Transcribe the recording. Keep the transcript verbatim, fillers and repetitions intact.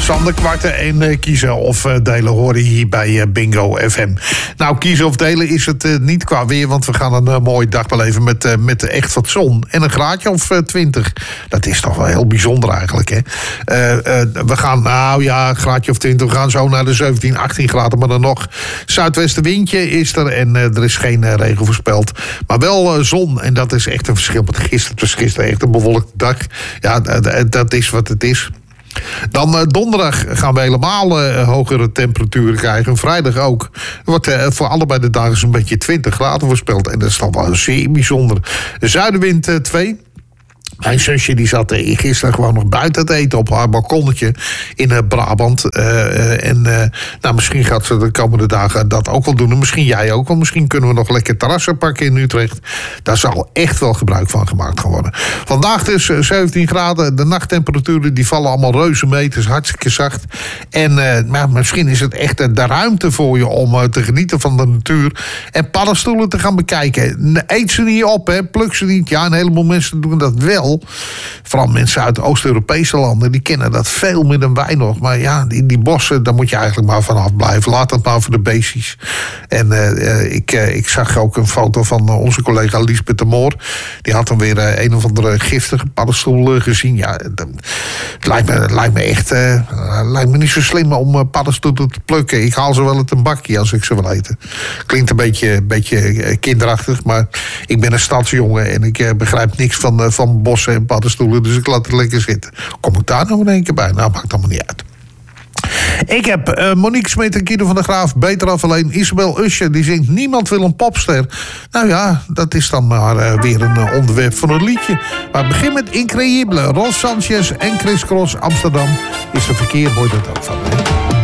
Sander Kwarten en uh, kiezen of uh, delen horen hier bij uh, Bingo F M. Nou, kiezen of delen is het uh, niet qua weer, want we gaan een uh, mooie dag beleven met, uh, met echt wat zon. En een graadje of uh, twintig. Dat is toch wel heel bijzonder eigenlijk, hè. Uh, uh, we gaan, nou ja, een graadje of twintig. We gaan zo naar de zeventien, achttien graden, maar dan nog. Zuidwestenwindje is er en uh, er is geen uh, regen voorspeld. Maar wel uh, zon en dat is echt een verschil met gisteren. Het was gisteren echt een bewolkte dag. Ja, d- d- dat is wat het is. Dan uh, donderdag gaan we helemaal uh, hogere temperaturen krijgen. Vrijdag ook. Wordt uh, voor allebei de dagen zo'n beetje twintig graden voorspeld. En dat is toch wel zeer bijzonder. De zuidenwind uh, twee. Mijn zusje die zat uh, gisteren gewoon nog buiten te eten op haar balkonnetje in uh, Brabant. Uh, uh, en uh, nou, misschien gaat ze de komende dagen dat ook wel doen. En misschien jij ook. Want misschien kunnen we nog lekker terrassen pakken in Utrecht. Daar zal echt wel gebruik van gemaakt gaan worden. Vandaag dus uh, zeventien graden. De nachttemperaturen die vallen allemaal reuze mee. Het is hartstikke zacht. En uh, nou, misschien is het echt uh, de ruimte voor je om uh, te genieten van de natuur. En paddenstoelen te gaan bekijken. Eet ze niet op, hè. Pluk ze niet. Ja, een heleboel mensen doen dat wel. Vooral mensen uit Oost-Europese landen, die kennen dat veel meer dan wij nog. Maar ja, die, die bossen, daar moet je eigenlijk maar vanaf blijven. Laat het maar voor de beestjes. En uh, ik, uh, ik zag ook een foto van uh, onze collega Liesbeth de Moor. Die had dan weer uh, een of andere giftige paddenstoel uh, gezien. Ja, dat, het lijkt me, het lijkt me echt uh, lijkt me niet zo slim om uh, paddenstoelen te plukken. Ik haal ze wel uit een bakje als ik ze wil eten. Klinkt een beetje, beetje kinderachtig, maar ik ben een stadsjongen en ik uh, begrijp niks van, uh, van bossen en paddenstoelen, dus ik laat het lekker zitten. Kom ik daar nog in één keer bij? Nou, maakt allemaal niet uit. Ik heb uh, Monique Smit en Guido van der Graaf, beter af alleen. Isabel Usher, die zingt Niemand wil een popster. Nou ja, dat is dan maar uh, weer een uh, onderwerp van een liedje. Maar het begint met Increïble. Ros Sanchez en Chris Cross, Amsterdam. Is er verkeer, hoort het ook van.